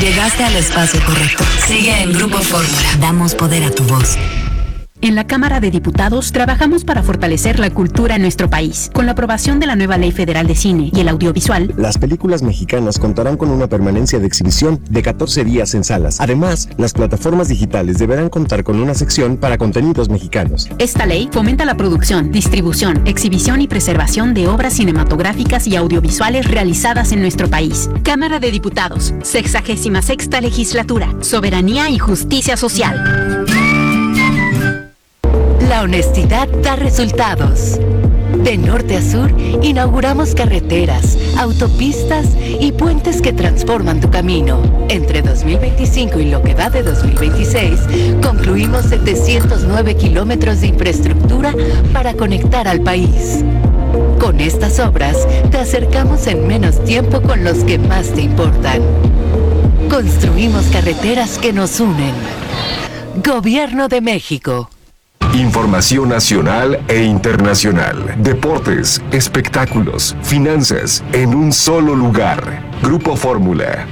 Llegaste al espacio correcto. Sigue en Grupo Fórmula. Damos poder a tu voz. En la Cámara de Diputados trabajamos para fortalecer la cultura en nuestro país. Con la aprobación de la nueva Ley Federal de Cine y el Audiovisual, las películas mexicanas contarán con una permanencia de exhibición de 14 días en salas. Además, las plataformas digitales deberán contar con una sección para contenidos mexicanos. Esta ley fomenta la producción, distribución, exhibición y preservación de obras cinematográficas y audiovisuales realizadas en nuestro país. Cámara de Diputados, 66ª Legislatura, Soberanía y Justicia Social. La honestidad da resultados. De norte a sur, inauguramos carreteras, autopistas y puentes que transforman tu camino. Entre 2025 y lo que va de 2026, concluimos 709 kilómetros de infraestructura para conectar al país. Con estas obras, te acercamos en menos tiempo con los que más te importan. Construimos carreteras que nos unen. Gobierno de México. Información nacional e internacional, deportes, espectáculos, finanzas, en un solo lugar. Grupo Fórmula.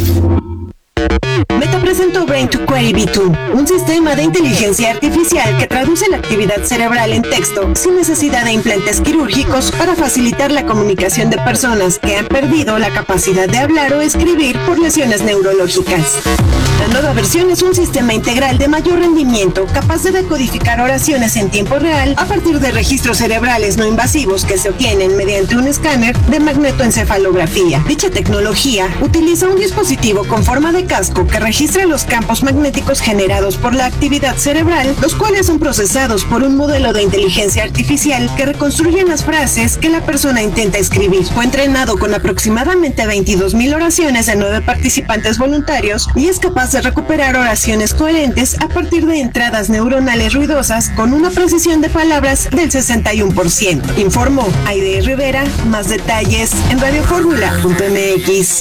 Meta presentó Brain to Query V2, un sistema de inteligencia artificial que traduce la actividad cerebral en texto sin necesidad de implantes quirúrgicos para facilitar la comunicación de personas que han perdido la capacidad de hablar o escribir por lesiones neurológicas. La nueva versión es un sistema integral de mayor rendimiento capaz de decodificar oraciones en tiempo real a partir de registros cerebrales no invasivos que se obtienen mediante un escáner de magnetoencefalografía. Dicha tecnología utiliza un dispositivo con forma de casco que registra los campos magnéticos generados por la actividad cerebral, los cuales son procesados por un modelo de inteligencia artificial que reconstruye las frases que la persona intenta escribir. Fue entrenado con aproximadamente 22,000 oraciones de 9 participantes voluntarios y es capaz de recuperar oraciones coherentes a partir de entradas neuronales ruidosas con una precisión de palabras del 61%. Informó Aide Rivera. Más detalles en radioformula.mx.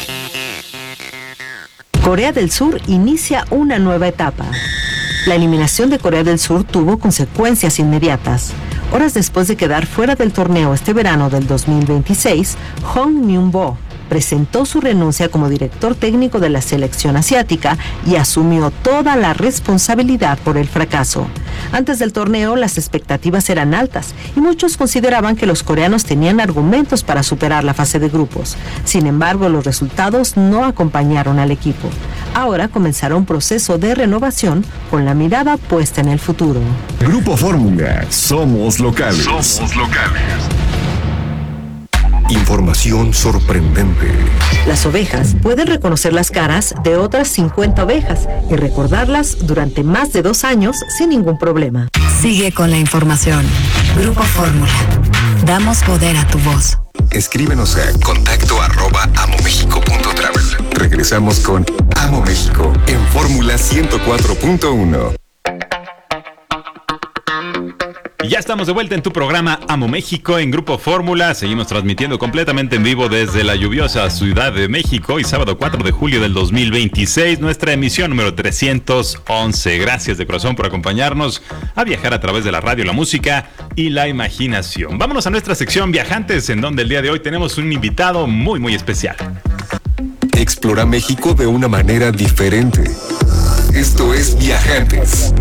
Corea del Sur inicia una nueva etapa. La eliminación de Corea del Sur tuvo consecuencias inmediatas. Horas después de quedar fuera del torneo este verano del 2026, Hong Myung-bo presentó su renuncia como director técnico de la selección asiática y asumió toda la responsabilidad por el fracaso. Antes del torneo, las expectativas eran altas y muchos consideraban que los coreanos tenían argumentos para superar la fase de grupos. Sin embargo, los resultados no acompañaron al equipo. Ahora comenzará un proceso de renovación con la mirada puesta en el futuro. Grupo Fórmula, somos locales. Somos locales. Información sorprendente. Las ovejas pueden reconocer las caras de otras 50 ovejas y recordarlas durante más de 2 años sin ningún problema. Sigue con la información. Grupo Fórmula. Damos poder a tu voz. Escríbenos a contacto@amomexico.travel. Regresamos con Amo México en Fórmula 104.1. Y ya estamos de vuelta en tu programa Amo México en Grupo Fórmula. Seguimos transmitiendo completamente en vivo desde la lluviosa Ciudad de México. Hoy sábado 4 de julio del 2026, nuestra emisión número 311. Gracias de corazón por acompañarnos a viajar a través de la radio, la música y la imaginación. Vámonos a nuestra sección Viajantes, en donde el día de hoy tenemos un invitado muy, muy especial. Explora México de una manera diferente. Esto es Viajantes.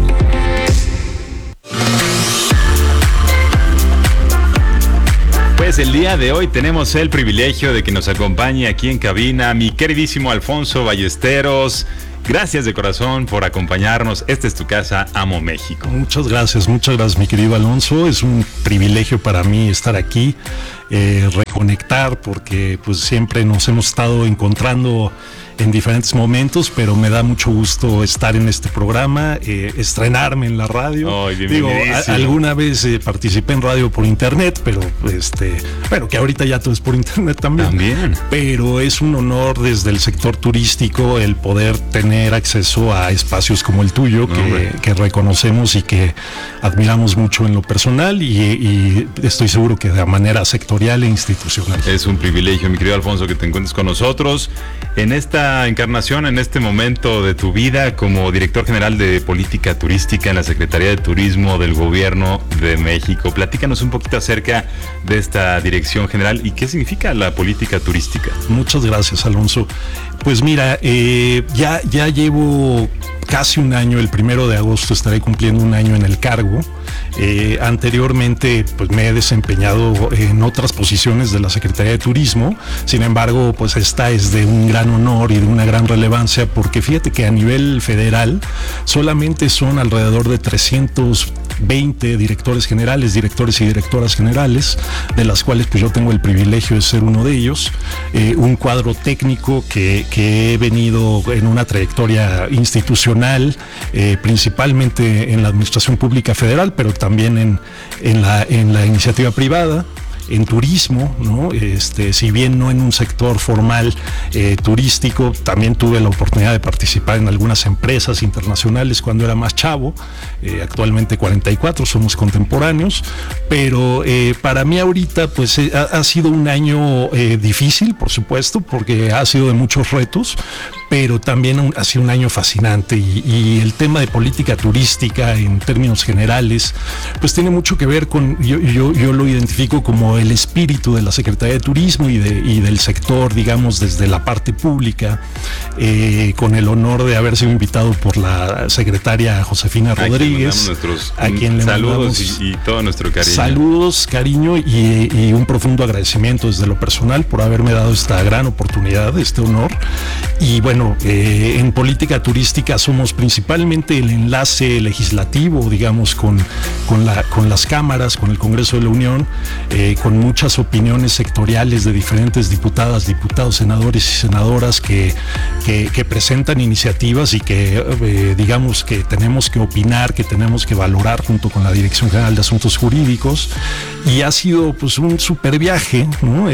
Pues el día de hoy tenemos el privilegio de que nos acompañe aquí en cabina mi queridísimo Alfonso Ballesteros. Gracias de corazón por acompañarnos. Esta es tu casa, Amo México. Muchas gracias, mi querido Alonso. Es un privilegio para mí estar aquí, reconectar, porque pues siempre nos hemos estado encontrando en diferentes momentos, pero me da mucho gusto estar en este programa, estrenarme en la radio. Digo, alguna vez participé en radio por internet, pero bueno, que ahorita ya todo es por internet también. Pero es un honor desde el sector turístico el poder tener acceso a espacios como el tuyo, que reconocemos y que admiramos mucho en lo personal, y estoy seguro que de manera sectorial sectorial e institucional. Es un privilegio, mi querido Alfonso, que te encuentres con nosotros en esta encarnación, en este momento de tu vida como director general de política turística en la Secretaría de Turismo del Gobierno de México. Platícanos un poquito acerca de esta dirección general y qué significa la política turística. Muchas gracias, Alonso. Pues mira, ya llevo casi un año, el 1 de agosto estaré cumpliendo un año en el cargo. Anteriormente pues me he desempeñado en otras posiciones de la Secretaría de Turismo, sin embargo pues esta es de un gran honor y de una gran relevancia, porque fíjate que a nivel federal solamente son alrededor de 320 directores generales, directores y directoras generales, de las cuales pues yo tengo el privilegio de ser uno de ellos, un cuadro técnico que he venido en una trayectoria institucional, principalmente en la administración pública federal, pero también en la iniciativa privada, en turismo, ¿no? Si bien no en un sector formal turístico, también tuve la oportunidad de participar en algunas empresas internacionales cuando era más chavo, actualmente 44, somos contemporáneos, pero para mí ahorita pues ha sido un año difícil, por supuesto, porque ha sido de muchos retos, pero también ha sido un año fascinante y el tema de política turística en términos generales pues tiene mucho que ver con, yo lo identifico como el espíritu de la Secretaría de Turismo y del sector, digamos, desde la parte pública, con el honor de haber sido invitado por la secretaria Josefina Rodríguez, a quien le saludos y todo nuestro cariño. Saludos, cariño y un profundo agradecimiento desde lo personal por haberme dado esta gran oportunidad, este honor. Y bueno, en política turística somos principalmente el enlace legislativo, digamos, con las cámaras, con el Congreso de la Unión, con muchas opiniones sectoriales de diferentes diputadas, diputados, senadores y senadoras que presentan iniciativas y que digamos que tenemos que opinar, que tenemos que valorar junto con la Dirección General de Asuntos Jurídicos, y ha sido pues un super viaje, ¿no?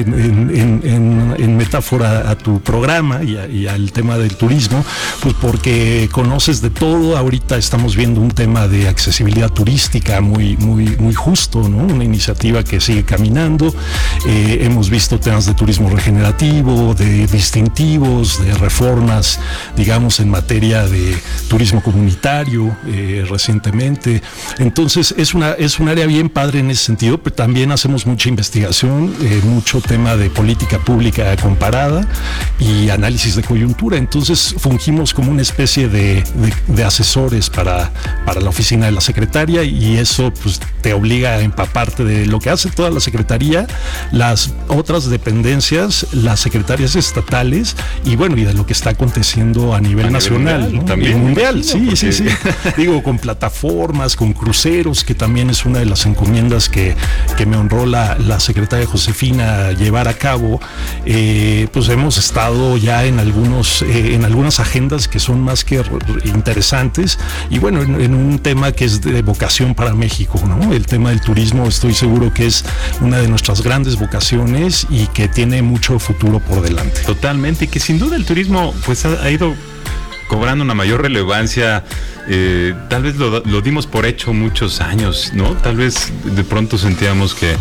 en metáfora a tu programa y al tema del turismo, pues porque conoces de todo. Ahorita estamos viendo un tema de accesibilidad turística muy justo, ¿no? Una iniciativa que sigue caminando. Hemos visto temas de turismo regenerativo, de distintivos, de reformas, digamos, en materia de turismo comunitario recientemente. Entonces es un área bien padre en ese sentido, pero también hacemos mucha investigación, mucho tema de política pública comparada y análisis de coyuntura. Entonces fungimos como una especie de asesores para la oficina de la secretaria, y eso pues te obliga a empaparte de lo que hace toda la secretaría, las otras dependencias, las secretarias estatales y bueno, y de lo que está aconteciendo a nivel nacional, mundial, ¿no? También mundial, imagino, sí. Digo, con plataformas, con cruceros, que también es una de las encomiendas que me honró la secretaria Josefina llevar a cabo. Pues hemos estado ya en algunas agendas que son más que interesantes, y bueno, en un tema que es de vocación para México, ¿no? El tema del turismo, estoy seguro que es una de nuestras grandes vocaciones y que tiene mucho futuro por delante. Totalmente, y que sin duda el turismo pues ha ido cobrando una mayor relevancia. Tal vez lo dimos por hecho muchos años, ¿no? Tal vez de pronto sentíamos que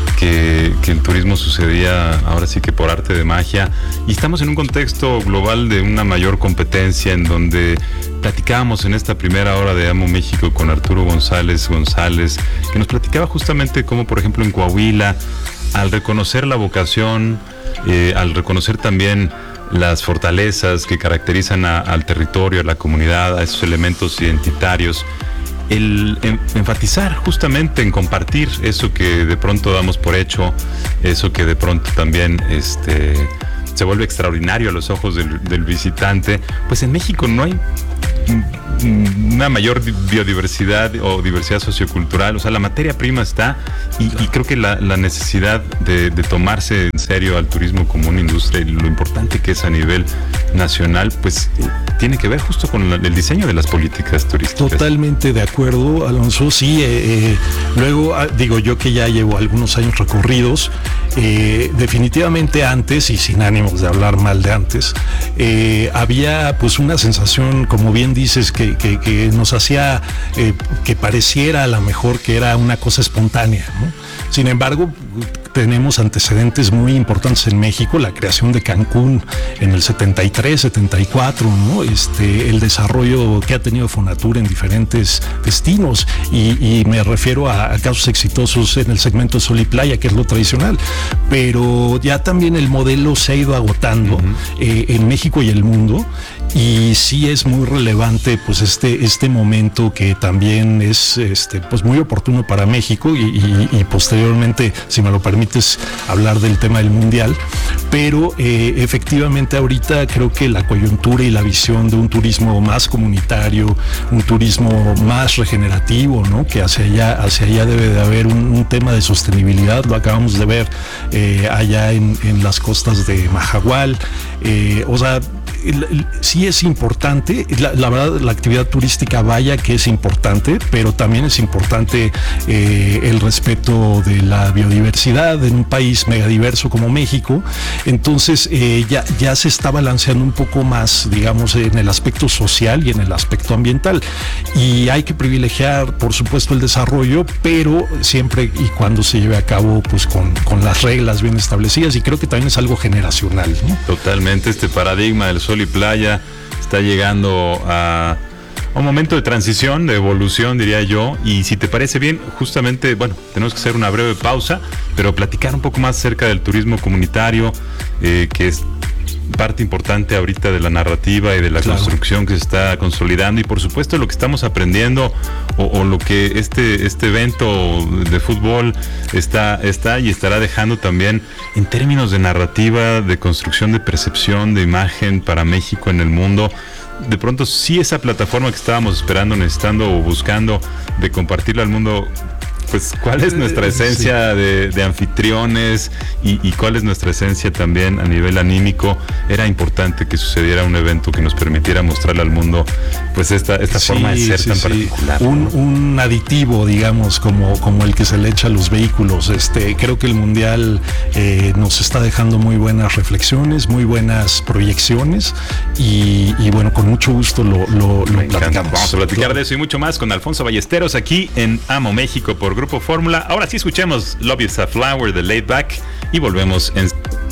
el turismo sucedía ahora sí que por arte de magia, y estamos en un contexto global de una mayor competencia, en donde platicábamos en esta primera hora de Amo México con Arturo González, que nos platicaba justamente cómo, por ejemplo, en Coahuila, al reconocer la vocación, al reconocer también las fortalezas que caracterizan al territorio, a la comunidad, a esos elementos identitarios, el enfatizar justamente en compartir eso que de pronto damos por hecho, eso que de pronto también se vuelve extraordinario a los ojos del visitante. Pues en México no hay una mayor biodiversidad o diversidad sociocultural, o sea, la materia prima está, y creo que la necesidad de tomarse en serio al turismo como una industria y lo importante que es a nivel nacional, pues tiene que ver justo con el diseño de las políticas turísticas. Totalmente de acuerdo, Alonso. Sí, luego digo yo que ya llevo algunos años recorridos, definitivamente antes, y sin ánimos de hablar mal de antes, había pues una sensación, como bien dices, que nos hacía que pareciera a lo mejor que era una cosa espontánea, ¿no? Sin embargo, tenemos antecedentes muy importantes en México, la creación de Cancún en el 73, 74, ¿no? El desarrollo que ha tenido Fonatur en diferentes destinos, y me refiero a casos exitosos en el segmento de Sol y Playa, que es lo tradicional, pero ya también el modelo se ha ido agotando en México y el mundo, y sí es muy relevante pues este momento, que también es pues muy oportuno para México, y posteriormente, si me lo permites, hablar del tema del Mundial. Pero efectivamente ahorita creo que la coyuntura y la visión de un turismo más comunitario, un turismo más regenerativo, ¿no? Que hacia allá debe de haber un tema de sostenibilidad. Lo acabamos de ver allá en las costas de Mahahual. O sea, sí es importante, la verdad, la actividad turística, vaya que es importante, pero también es importante el respeto de la biodiversidad en un país megadiverso como México. Entonces ya se está balanceando un poco más, digamos, en el aspecto social y en el aspecto ambiental, y hay que privilegiar, por supuesto, el desarrollo, pero siempre y cuando se lleve a cabo pues con las reglas bien establecidas, y creo que también es algo generacional, ¿no? Totalmente, este paradigma del Sol y Playa está llegando a un momento de transición, de evolución, diría yo, y si te parece bien, justamente, bueno, tenemos que hacer una breve pausa, pero platicar un poco más acerca del turismo comunitario, que es parte importante ahorita de la narrativa y de la construcción que se está consolidando, y por supuesto lo que estamos aprendiendo o lo que este evento de fútbol está y estará dejando también en términos de narrativa, de construcción de percepción, de imagen para México en el mundo. De pronto sí, esa plataforma que estábamos esperando, necesitando o buscando de compartirla al mundo, pues cuál es nuestra esencia de anfitriones y cuál es nuestra esencia también a nivel anímico. Era importante que sucediera un evento que nos permitiera mostrarle al mundo pues esta forma de ser tan particular. Un aditivo, digamos, como el que se le echa a los vehículos. Creo que el Mundial nos está dejando muy buenas reflexiones, muy buenas proyecciones, y bueno, con mucho gusto lo platicamos. Vamos a platicar de eso y mucho más con Alfonso Ballesteros aquí en Amo México por Grupo Fórmula. Ahora sí, escuchemos Love Is a Flower de Laid Back y volvemos en